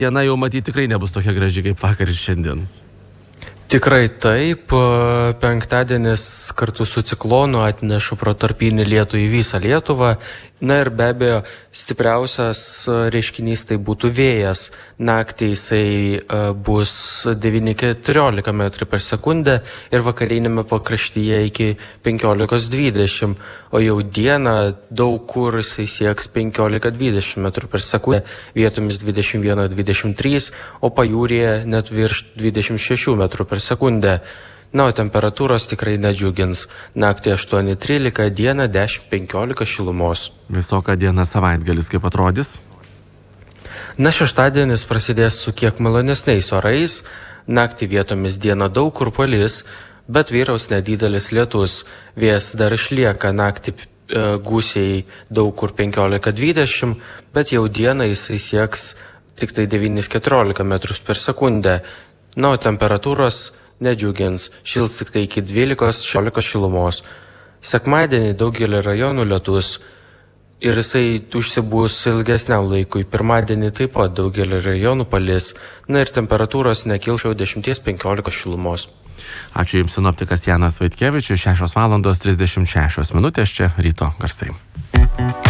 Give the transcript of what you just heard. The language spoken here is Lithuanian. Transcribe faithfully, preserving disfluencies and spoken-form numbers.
diena jau matyti tikrai nebus tokia graži kaip vakar ir šiandien. Tikrai taip, penktadienis kartu su ciklonu atneša protarpinį lietų į visą Lietuvą. Na ir be abejo, stipriausias reiškinys tai būtų vėjas. Naktį jisai bus devyni iki keturiolika metrų per sekundę ir vakarinėme pakraštyje iki penkiolika dvidešimt, o jau dieną daug kur jisai sieks penkiolika dvidešimt metrų per sekundę, vietomis dvidešimt vienas dvidešimt trys, o pajūryje net virš dvidešimt šeši metrų per sekundę. Na, o temperatūros tikrai nedžiugins. Naktį aštuoni trylika, dieną dešimt penkiolika šilumos. Visoka diena savaitgalis kaip atrodys? Na, šeštadienis prasidės su kiek malonesniais orais. Naktį vietomis dieną daug kur palis, bet vyraus nedidelis lietus. Vėjas dar išlieka, naktį e, gūsiai daug kur penkiolika dvidešimt, bet jau dieną jisai sieks tik tai devyni keturiolika metrų per sekundę. Na, o temperatūros nedžiugins, šils tik tai iki dvylika šešiolika šilumos. Sekmadienį daugelį rajonų lietus ir jisai užsibus ilgesniam laikui. Pirmadienį taip pat daugelį rajonų palis, na ir temperatūros nekils jau dešimt penkiolika šilumos. Ačiū Jums, sinoptikas Janas Vaitkevičius, šešios valandos trisdešimt šešios minutės, čia ryto garsai.